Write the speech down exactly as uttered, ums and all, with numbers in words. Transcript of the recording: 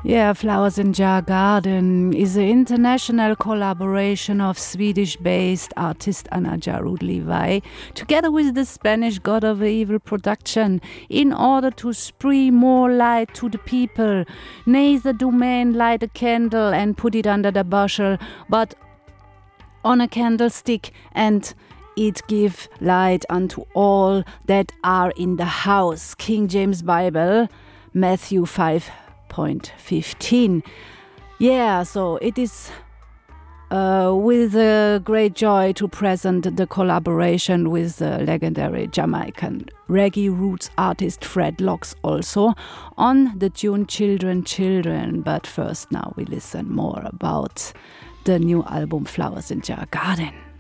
Yeah, Flowers in Jar Garden is an international collaboration of Swedish-based artist Anna Jarud Levi together with the Spanish God of Evil production in order to spread more light to the people. Neither domain light a candle and put it under the bushel, but on a candlestick, and it give light unto all that are in the house. King James Bible, Matthew five point fifteen. Yeah, so it is uh, with a great joy to present the collaboration with the legendary Jamaican reggae roots artist Fred Locks also on the tune Children, Children. But first now we listen more about the new album Flowers in Jar Garden.